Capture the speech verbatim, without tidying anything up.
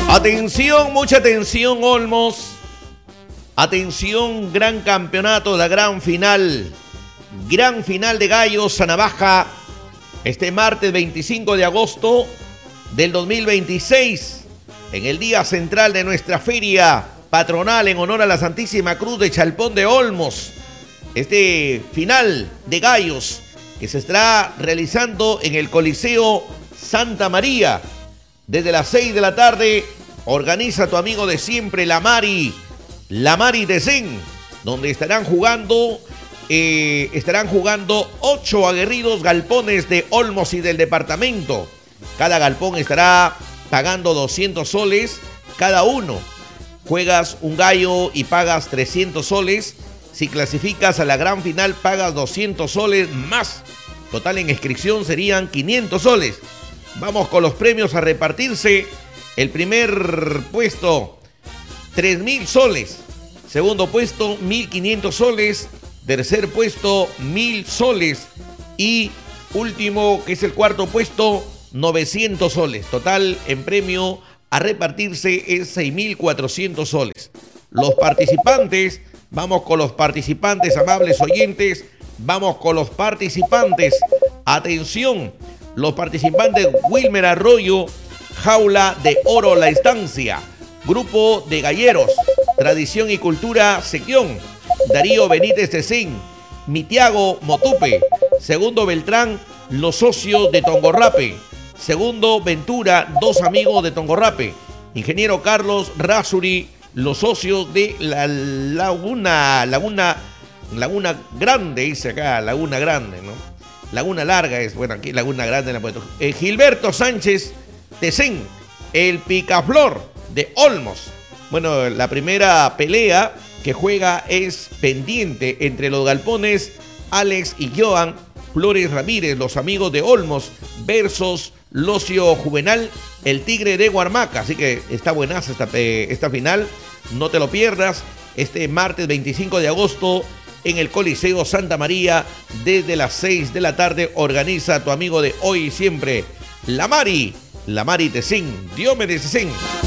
Atención, mucha atención, Olmos. Atención, gran campeonato, la gran final. Gran final de Gallos Sanavaja. Este martes veinticinco de agosto del dos mil veintiséis. En el día central de nuestra feria patronal en honor a la Santísima Cruz de Chalpón de Olmos. Este final de Gallos que se estará realizando en el Coliseo Santa María. Desde las seis de la tarde organiza tu amigo de siempre, La Mari, La Mari de Zen, donde estarán jugando, eh, estarán jugando ocho aguerridos galpones de Olmos y del departamento. Cada galpón estará pagando doscientos soles cada uno. Juegas un gallo y pagas trescientos soles. Si clasificas a la gran final pagas doscientos soles más. Total en inscripción serían quinientos soles. Vamos con los premios a repartirse. El primer puesto, tres mil soles. Segundo puesto, mil quinientos soles. Tercer puesto, mil soles. Y último, que es el cuarto puesto, novecientos soles. Total en premio a repartirse es seis mil cuatrocientos soles. Los participantes, vamos con los participantes, amables oyentes. Vamos con los participantes. Atención. Los participantes: Wilmer Arroyo, Jaula de Oro La Estancia. Grupo de Galleros, Tradición y Cultura Sequión. Darío Benítez de Zen. Mitiago Motupe. Segundo Beltrán, Los Socios de Tongorrape. Segundo Ventura, Dos Amigos de Tongorrape. Ingeniero Carlos Razuri, Los Socios de la Laguna, Laguna, Laguna Grande, dice acá, Laguna Grande, ¿no? Laguna Larga es, bueno, aquí Laguna Grande la puesto. Eh, Gilberto Sánchez de Zen, el Picaflor de Olmos. Bueno, la primera pelea que juega es pendiente entre los galpones Alex y Joan Flores Ramírez, los amigos de Olmos, versus Locio Juvenal, el Tigre de Huarmaca. Así que está buenaza esta, eh, esta final, no te lo pierdas. Este martes veinticinco de agosto en el Coliseo Santa María, desde las seis de la tarde, organiza tu amigo de hoy y siempre, La Mari, La Mari de Zen, Diomedes de Zen.